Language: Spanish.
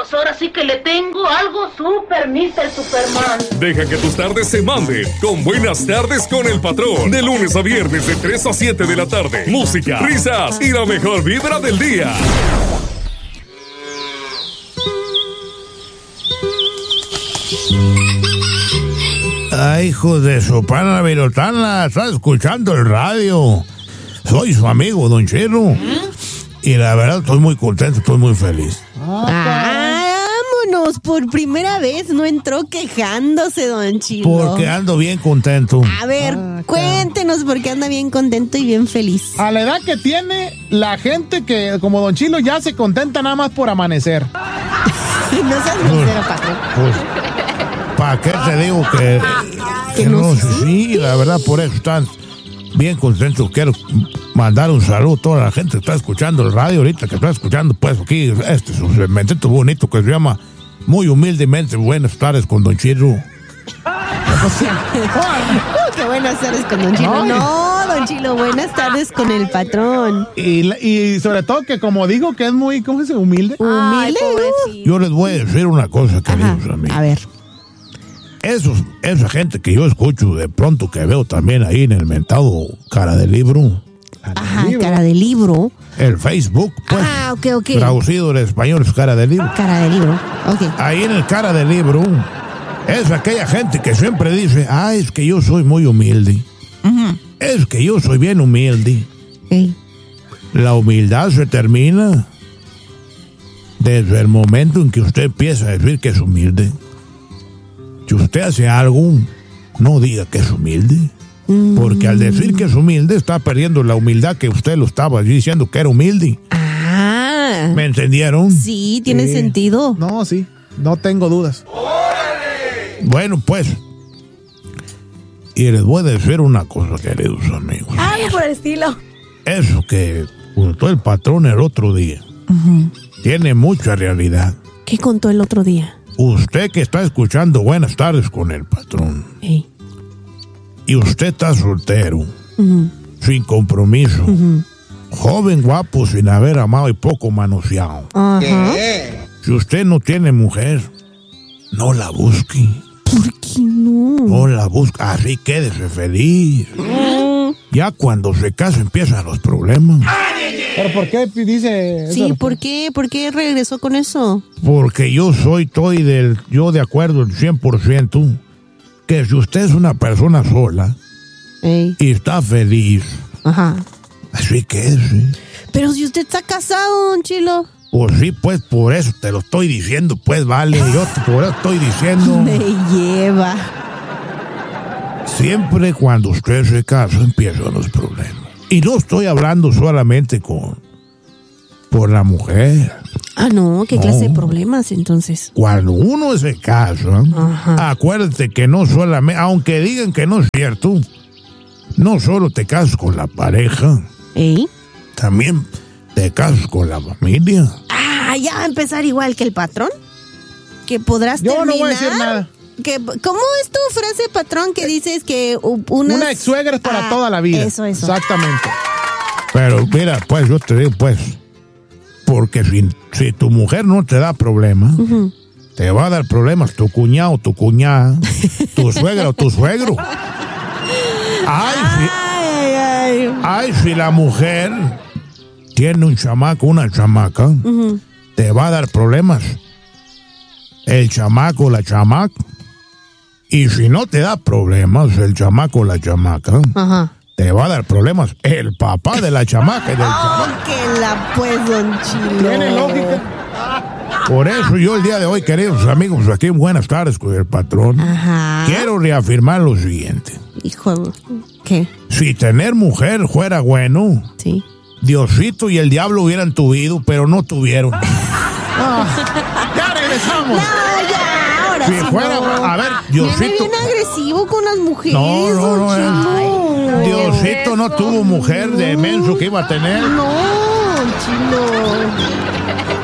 Pues ahora sí que le tengo algo super, Mr. Superman. Deja que tus tardes se manden con Buenas Tardes con el Patrón. De lunes a viernes de 3 a 7 de la tarde. Música, risas y la mejor vibra del día. Ay, hijo de su pana virotana, está escuchando el radio. Soy su amigo, Don Chirro. Y la verdad estoy muy contento, estoy muy feliz. Vámonos, por primera vez no entró quejándose, Don Chilo. Porque ando bien contento. A ver, cuéntenos por qué anda bien contento y bien feliz. A la edad que tiene, la gente que, como Don Chilo, ya se contenta nada más por amanecer. No seas grosero, patrón. Pues, ¿para qué te digo que no? Sí, la verdad, por eso están bien contentos. Quiero mandar un saludo a toda la gente que está escuchando el radio ahorita, que está escuchando, pues, aquí, su segmento bonito que se llama Muy Humildemente Buenas Tardes con Don Chilo. Qué buenas tardes con Don Chilo. No, Don Chilo, buenas tardes con el patrón. Y sobre todo que, como digo, que es muy, ¿cómo se dice? Humilde. Humilde. Yo les voy a decir una cosa, queridos amigos. A ver. Esa gente que yo escucho de pronto, que veo también ahí en el mentado Cara de Libro. Ajá, Cara de Libro. El Facebook, pues. Ok. Traducido en español es Cara de Libro. Cara de Libro, ok. Ahí en el Cara de Libro es aquella gente que siempre dice, es que yo soy muy humilde. Es que yo soy bien humilde. La humildad se termina desde el momento en que usted empieza a decir que es humilde. Si usted hace algo, no diga que es humilde. Porque al decir que es humilde, está perdiendo la humildad que usted lo estaba diciendo que era humilde. ¿Me entendieron? Sí, tiene sentido. No, sí, no tengo dudas. Bueno, pues, y les voy a decir una cosa, queridos amigos. Algo por el estilo. Eso que contó el patrón el otro día, tiene mucha realidad. ¿Qué contó el otro día? Usted que está escuchando Buenas Tardes con el Patrón, y usted está soltero, sin compromiso, joven, guapo, sin haber amado y poco manoseado. Si usted no tiene mujer, no la busque. ¿Por qué no? No la busque, así quédese feliz. Ya cuando se casa empiezan los problemas. ¿Pero por qué dice Sí, eso? ¿por qué? ¿Por qué regresó con eso? Porque yo de acuerdo el 100%, que si usted es una persona sola y está feliz, así quédese. Pero si usted está casado, Don Chilo. Pues sí, pues por eso te lo estoy diciendo, pues vale, yo por eso estoy diciendo. Me lleva. Siempre cuando usted se casa empiezan los problemas. Y no estoy hablando solamente por la mujer. No, ¿qué clase de problemas entonces? Cuando uno se casa, acuérdate que no solamente, aunque digan que no es cierto, no solo te casas con la pareja, también te casas con la familia. Ya va a empezar igual que el patrón. Que podrás Yo terminar. no voy a decir nada. ¿Cómo es tu frase, patrón, que dices que una ex suegra es para toda la vida? Eso. Exactamente. Pero mira, pues yo te digo, pues, porque si tu mujer no te da problemas, te va a dar problemas tu cuñado, tu cuñada, tu suegra o tu suegro. Si la mujer tiene un chamaco, una chamaca, te va a dar problemas el chamaco, la chamaca. Y si no te da problemas el chamaco o la chamaca, te va a dar problemas el papá de la chamaca y del chamaco. Que la pues, Don Chilo. Tiene lógica. Por eso yo el día de hoy, queridos amigos, aquí en Buenas Tardes con el Patrón, quiero reafirmar lo siguiente. Hijo, ¿qué? Si tener mujer fuera bueno, Diosito y el diablo hubieran tuvido, pero no tuvieron. Ya regresamos. Ahora si sí fuera, a ver, Diosito. Viene bien agresivo con las mujeres. No. Diosito no tuvo mujer de menso que iba a tener. No, Chilo.